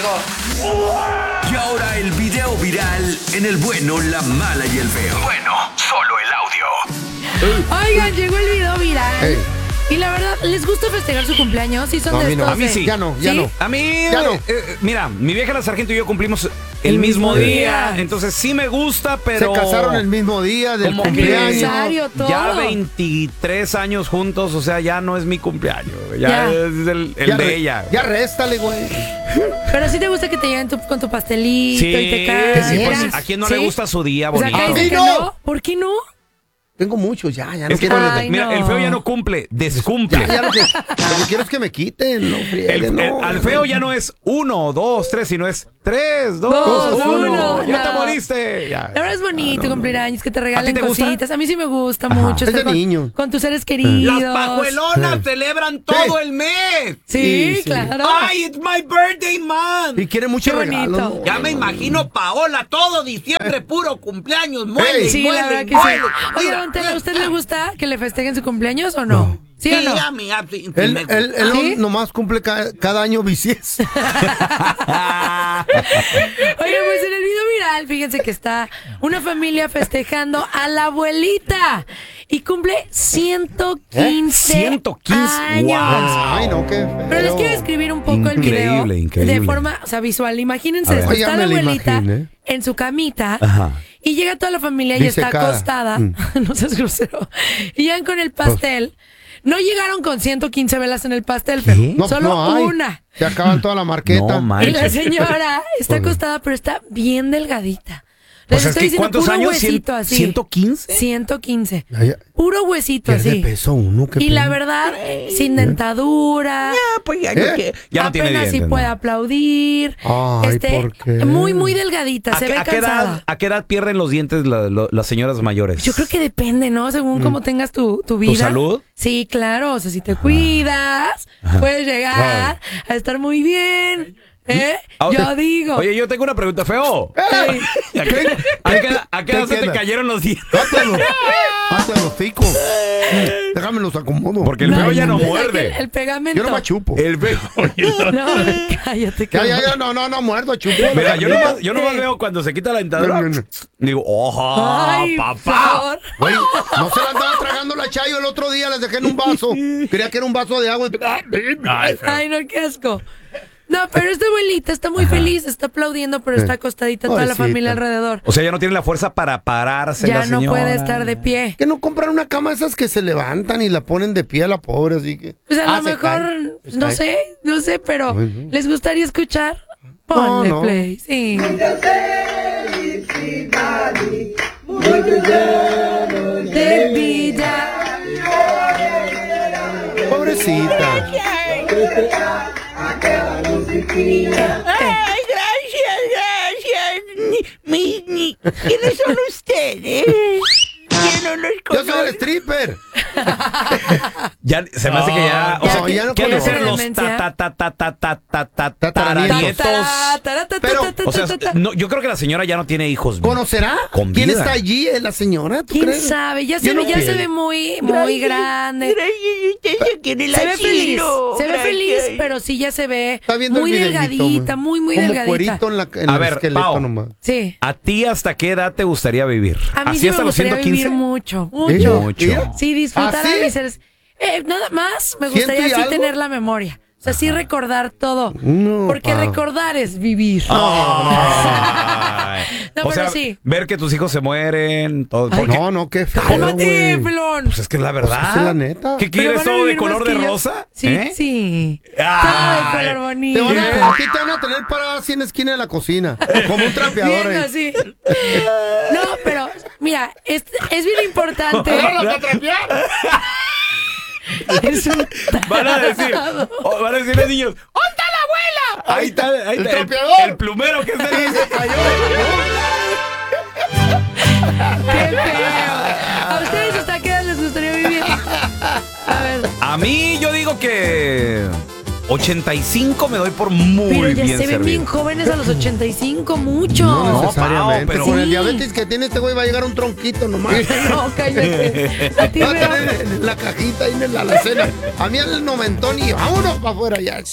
llegó. Y ahora el video viral en El Bueno, la Mala y el Feo. Bueno, solo el audio. Oigan, llegó el video viral. Hey. Y la verdad, ¿les gusta festejar su cumpleaños? ¿Sí son No, a de mí no. estos A mí de- sí. Ya no, ya ¿Sí? no. A mí, Ya no. mira, mi vieja la sargento y yo cumplimos el mismo día. Entonces sí me gusta, pero... Se casaron el mismo día del como que cumpleaños. Aniversario, todo. Ya 23 años juntos, o sea, ya no es mi cumpleaños. Ya Ya. es el Ya de re- ella. Ya réstale, güey. Pero sí te gusta que te lleguen con tu pastelito y te caen. sí, pues, ¿a quién no le gusta su día O sea, bonito? acá dicen que ¡A mí no! no. ¿Por qué no? Tengo muchos, ya no Es que, quiero. Ay, mira, no. el feo ya no cumple, descumple. Ya lo que quiero es que me quiten, no frieguen, no. Al feo ya no es 1, 2, 3, sino es 3, 2, Dos, 1. uno. Ya te No. moriste. Ya. La verdad es bonito cumplir años, que te regalen te gusta? cositas. A mí sí me gusta mucho. Es estar de niño. con tus seres queridos. Las pajuelonas celebran todo el mes. Sí, Sí. claro. ¡Ay, it's my birthday month! Y quiere mucho Qué regalo. bonito. Ya me imagino Paola todo diciembre, puro cumpleaños, muele, Hey. Sí, muele, la verdad que muele. sí. Oiga, don Tela, ¿a usted le gusta que le festejen su cumpleaños o no? ¿Sí o no? Sí, a mí, sí, Él, me gusta. él ¿Sí? nomás cumple cada año bisies. Oiga, pues en el video viral, fíjense que está una familia festejando a la abuelita y cumple 115 115, años. wow. Ay, no, qué feo. Pero les quiero describir un poco el video Increíble, increíble. de forma, o sea, visual. Imagínense A ver. esto, Ay, ya está me la la abuelita imaginé. en su camita Ajá. y llega toda la familia y está Disecada. acostada. No seas grosero. Y llegan con el pastel. No llegaron con 115 velas en el pastel, pero No, solo no hay. una. Se acaban toda la marqueta. No, man. Y la señora está acostada, pero está bien delgadita. Les O sea, es estoy que diciendo, ¿cuántos puro años? huesito así. 115. 115. Ay, ay, Puro huesito pierde así. peso uno, qué Y la pena. verdad, sin dentadura. Pues ya, ¿Eh? Ya no tiene apenas dientes, sí puede ¿no? aplaudir. Ay, ¿por qué? Muy, muy delgadita. Se ve ¿A qué cansada. ¿A qué edad pierden los dientes las señoras mayores? Yo creo que depende, ¿no? Según cómo tengas tu vida. salud? Sí, claro. O sea, si te cuidas, puedes llegar a estar muy bien. ¿Eh? Yo digo. Oye, yo tengo una pregunta, feo. Ey, ¿A qué edad se te queda? cayeron los dientes? Hazte los hocico. Déjame los acomodo. Porque el feo ya no muerde. El pegamento. Yo no me chupo. El feo. No, cállate. Ya, no muerdo, chupo. Mira, yo nomás veo cuando se quita la dentadura. No, no, no. Digo, ¡ojo, Ay, por papá! favor. Güey, no se la andaba tragando la Chayo el otro día, les dejé en un vaso. Creía que era un vaso de agua. Ay, no, qué asco. No, pero esta abuelita está muy feliz, está aplaudiendo, pero está acostadita toda la Pobrecita. familia alrededor. O sea, ya no tiene la fuerza para pararse Ya la no señora. puede estar de pie. Que no compran una cama esas que se levantan y la ponen de pie a la pobre, así que. Pues a lo se mejor, cae. Se no cae. sé, pero Bueno. ¿les gustaría escuchar? Ponle no. play, sí. De vida. Pobrecita. Ay, gracias. ¿Quiénes son ustedes? ¿Quién no los Yo soy el conoce? stripper. Ya se me hace que ya. O No, sea, ya no quieren conozco. ser los Demencia. Tataranietos. Pero, O sea, no, yo creo que la señora ya no tiene hijos. ¿Conocerá? Con ¿Quién vida. está allí? ¿La señora? ¿Tú ¿Quién crees? sabe? Ya Yo se no ve, ya se quiero. ve muy grande. Se ve feliz, pero sí ya se ve Está viendo muy el videíto, delgadita, man. muy Como delgadita. cuerito en A el ver, esqueleto Pau. nomás. Sí. ¿A ti hasta qué edad te gustaría vivir? A mí ¿Así sí me hasta los gustaría 115? vivir mucho, ¿Eh? mucho. Mucho. Mira. Sí, disfrutar ¿Ah, sí? a mis seres. Nada más me ¿Ciento gustaría y así algo? tener la memoria. O sea, sí recordar todo. No, Porque Pau. recordar es vivir. Ay. No, O pero sea, sí. ver que tus hijos se mueren, todo. Ay, porque- No, qué feo, ¡Cálmate, güey. pelón! Pues es que es la verdad. Pues es la neta. ¿Qué Pero quieres van a todo de vivir más color de que yo. rosa? Sí, ¿Eh? sí. Ay. Todo de color Te bonito. van a, aquí te van a tener parada así en la esquina de la cocina. Como un trapeador Bien ahí. así. No, pero mira, es bien importante. Es un Van a decir, tarado. van a decir los niños, ¿dónde está la abuela? Ahí está, el trapeador. el plumero que es el se cayó. ¡Qué feo! ¿A ustedes hasta qué edad les gustaría vivir? A ver. A mí yo digo que 85 me doy por muy Pero ya bien se ven bien servido. jóvenes a los 85, mucho. No necesariamente. Pau, pero- Con el Sí. diabetes que tiene este güey va a llegar un tronquito nomás. No, cállate. A ti, Va a feo. tener la cajita ahí en la alacena. A mí el noventón y vámonos para afuera ya.